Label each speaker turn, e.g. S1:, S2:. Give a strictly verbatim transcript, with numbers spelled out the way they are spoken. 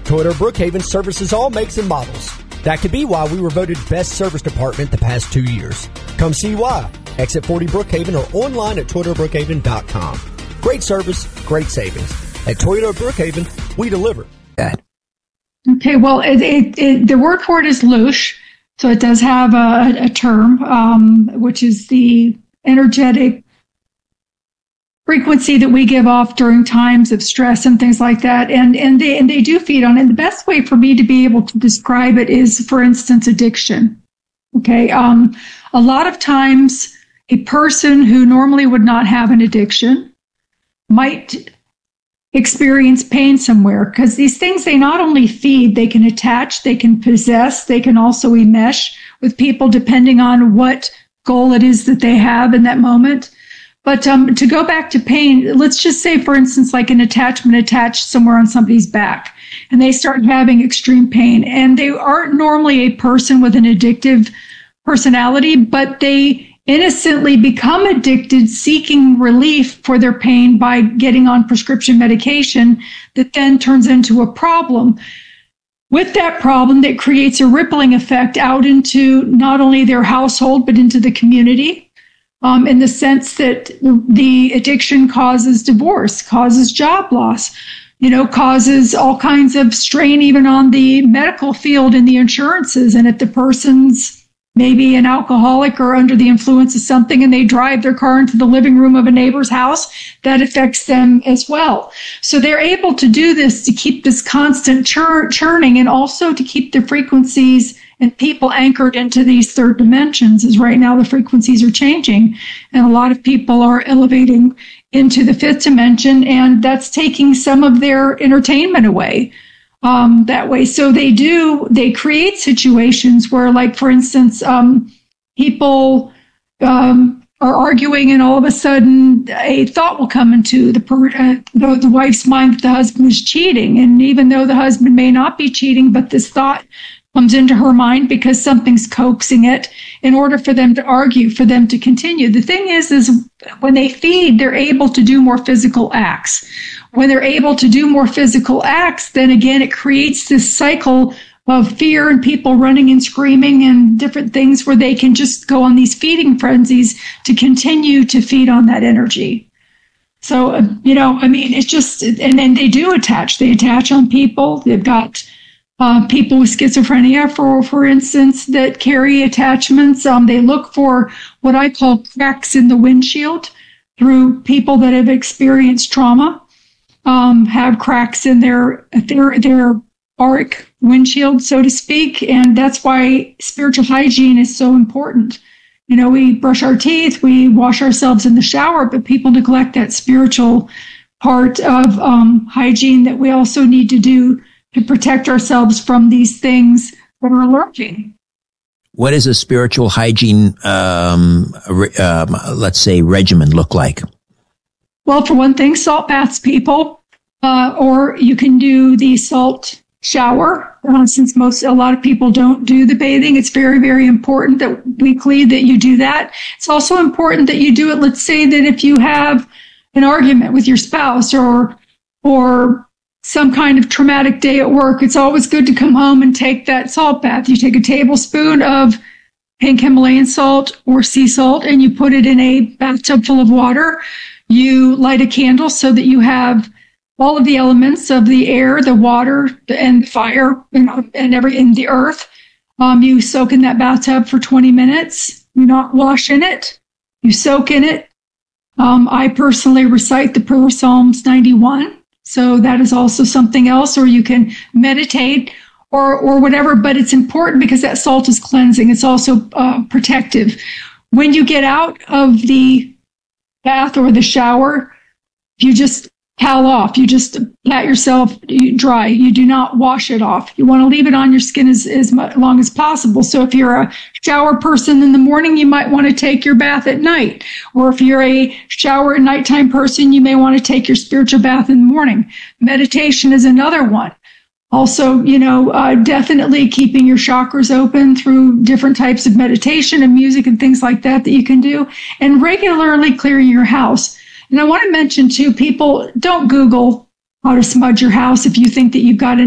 S1: Toyota Brookhaven services all makes and models. That could be why we were voted best service department the past two years. Come see why. Exit forty Brookhaven or online at toyota brookhaven dot com. Great service, great savings. At Toyota Brookhaven, we deliver.
S2: That.
S3: Okay, well, it, it, it, the word for it is loosh, so it does have a, a term, um, which is the energetic frequency that we give off during times of stress and things like that, and and they and they do feed on it. And the best way for me to be able to describe it is, for instance, addiction. Okay, um, a lot of times a person who normally would not have an addiction might experience pain somewhere, because these things, they not only feed, they can attach, they can possess, they can also enmesh with people depending on what goal it is that they have in that moment. But um, to go back to pain, let's just say, for instance, like an attachment attached somewhere on somebody's back, and they start having extreme pain, and they aren't normally a person with an addictive personality, but they innocently become addicted, seeking relief for their pain by getting on prescription medication that then turns into a problem. With that problem, that creates a rippling effect out into not only their household, but into the community. Um, in the sense that the addiction causes divorce, causes job loss, you know, causes all kinds of strain even on the medical field and the insurances. And if the person's maybe an alcoholic or under the influence of something and they drive their car into the living room of a neighbor's house, that affects them as well. So they're able to do this to keep this constant chur- churning and also to keep the frequencies and people anchored into these third dimensions, as right now the frequencies are changing and a lot of people are elevating into the fifth dimension, and that's taking some of their entertainment away um, that way. So they do, they create situations where, like, for instance, um, people um, are arguing and all of a sudden a thought will come into the, per- uh, the, the wife's mind that the husband is cheating. And even though the husband may not be cheating, but this thought comes into her mind because something's coaxing it in order for them to argue, for them to continue. The thing is, is when they feed, they're able to do more physical acts. When they're able to do more physical acts, then again, it creates this cycle of fear and people running and screaming and different things where they can just go on these feeding frenzies to continue to feed on that energy. So, uh, you know, I mean, it's just, and then they do attach. They attach on people. They've got Uh, people with schizophrenia, for for instance, that carry attachments. Um, they look for what I call cracks in the windshield through people that have experienced trauma, um, have cracks in their, their, their auric windshield, so to speak. And that's why spiritual hygiene is so important. You know, we brush our teeth, we wash ourselves in the shower, but people neglect that spiritual part of um, hygiene that we also need to do to protect ourselves from these things that are lurking.
S2: What does a spiritual hygiene, um, re- um, let's say, regimen look like?
S3: Well, for one thing, salt baths, people, uh, or you can do the salt shower. Uh, since most, a lot of people don't do the bathing, it's very, very important that weekly that you do that. It's also important that you do it. Let's say that if you have an argument with your spouse or, or some kind of traumatic day at work, it's always good to come home and take that salt bath. You take a tablespoon of pink Himalayan salt or sea salt and you put it in a bathtub full of water. You light a candle so that you have all of the elements of the air, the water, and fire, and, and every in the earth. Um, you soak in that bathtub for twenty minutes. You not wash in it. You soak in it. Um, I personally recite the prayer Psalms ninety-one. So that is also something else, or you can meditate or or whatever, but it's important because that salt is cleansing. It's also uh, protective. When you get out of the bath or the shower, you just towel off. You just pat yourself dry. You do not wash it off. You want to leave it on your skin as, as long as possible. So if you're a shower person in the morning, you might want to take your bath at night. Or if you're a shower at nighttime person, you may want to take your spiritual bath in the morning. Meditation is another one. Also, you know, uh, definitely keeping your chakras open through different types of meditation and music and things like that that you can do. And regularly clearing your house. And I want to mention, too, people don't Google how to smudge your house if you think that you've got an